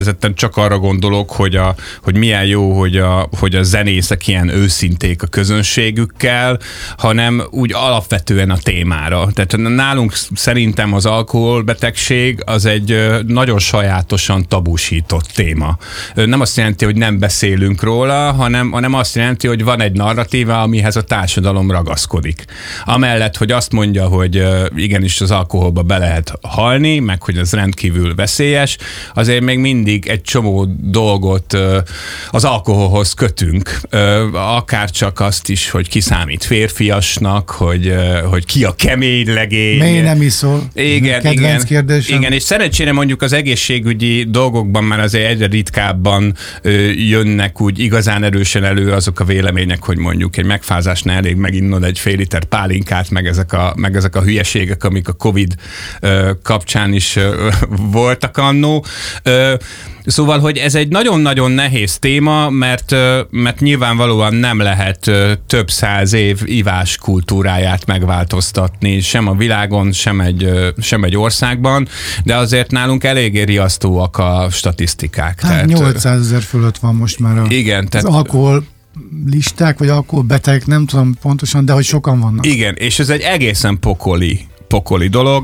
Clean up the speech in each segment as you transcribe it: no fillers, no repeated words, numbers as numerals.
Csak arra gondolok, hogy milyen jó, hogy a zenészek ilyen őszinték a közönségükkel, hanem úgy alapvetően a témára. Tehát nálunk szerintem az alkoholbetegség az egy nagyon sajátosan tabusított téma. Nem azt jelenti, hogy nem beszélünk róla, hanem azt jelenti, hogy van egy narratíva, amihez a társadalom ragaszkodik. Amellett, hogy azt mondja, hogy igenis az alkoholba be lehet halni, meg hogy ez rendkívül veszélyes, azért még mindig egy csomó dolgot az alkoholhoz kötünk. Akár csak azt is, hogy ki számít férfiasnak, hogy ki a kemény legény. Miért nem iszol? Igen. Kérdésem. Igen, és szerencsére mondjuk az egészségügyi dolgokban már azért egyre ritkábban jönnek úgy igazán erősen elő azok a vélemények, hogy mondjuk egy megfázásnál elég meginnod egy fél liter pálinkát, meg ezek a hülyeségek, amik a Covid kapcsán is voltak annó. Szóval, hogy ez egy nagyon-nagyon nehéz téma, mert nyilvánvalóan nem lehet több 100 év ivás kultúráját megváltoztatni, sem a világon, sem egy országban, de azért nálunk eléggé riasztóak a statisztikák. Hát tehát, 800 000 fölött van most már az alkohol listák, vagy alkoholbetegek, nem tudom pontosan, de hogy sokan vannak. Igen, és ez egy egészen pokoli dolog.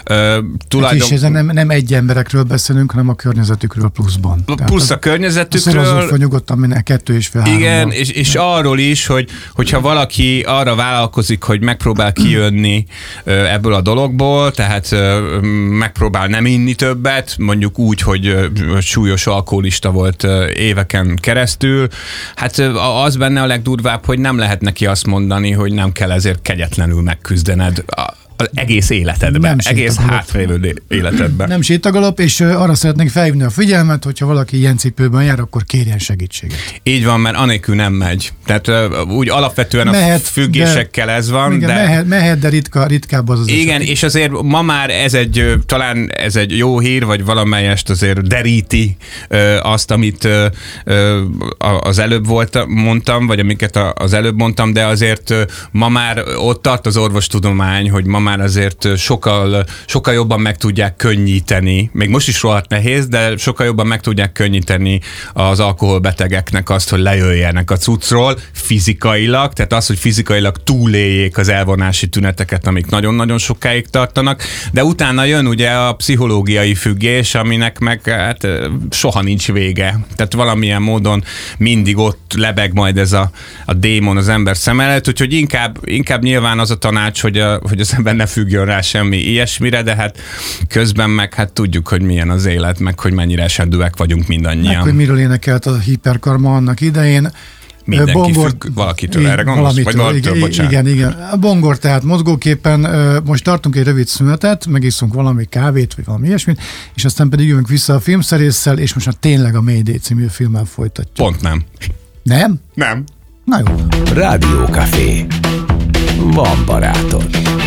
És ez nem egy emberekről beszélünk, hanem a környezetükről pluszban. Plusz a környezetükről. Szorozzuk fel nyugodtan minden 2,5-3. Igen, és arról is, hogyha valaki arra vállalkozik, hogy megpróbál kijönni ebből a dologból, tehát megpróbál nem inni többet, mondjuk úgy, hogy súlyos alkoholista volt éveken keresztül, hát az benne a legdurvább, hogy nem lehet neki azt mondani, hogy nem kell ezért kegyetlenül megküzdened az egész életedben, egész hátralévő életedben. Nem sétagalap, és arra szeretnénk felhívni a figyelmet, hogyha valaki ilyen cipőben jár, akkor kérjen segítséget. Így van, mert anélkül nem megy. Tehát úgy alapvetően a függésekkel ez van. Igen, mehet, de ritkább az igen, eset. És azért ma már talán ez egy jó hír, vagy valamelyest azért deríti azt, amit az előbb mondtam, vagy amiket az előbb mondtam, de azért ma már ott tart az orvostudomány, hogy ma már azért sokkal jobban meg tudják könnyíteni, még most is rohadt nehéz, de sokkal jobban meg tudják könnyíteni az alkoholbetegeknek azt, hogy lejöjjenek a cuccról fizikailag, tehát az, hogy fizikailag túléljék az elvonási tüneteket, amik nagyon-nagyon sokáig tartanak, de utána jön ugye a pszichológiai függés, aminek meg hát soha nincs vége. Tehát valamilyen módon mindig ott lebeg majd ez a démon az ember szem előtt, úgyhogy inkább nyilván az a tanács, hogy az ember ne függjön rá semmi ilyesmire, de hát közben meg hát tudjuk, hogy milyen az élet, meg hogy mennyire esedőek vagyunk mindannyian. Meg hogy miről énekelt a hiperkarma annak idején. Mindenki függ valakitől, erre gondolsz? Vagy valamitől, bocsánat. Igen. A bongor tehát mozgóképpen most tartunk egy rövid szünetet, megiszunk valami kávét, vagy valami ilyesmit, és aztán pedig jövünk vissza a filmszerésszel, és most már tényleg a Mayday című filmmel folytatjuk. Pont nem. Nem? Nem. Na jó. Rádiókafé. Van barátod.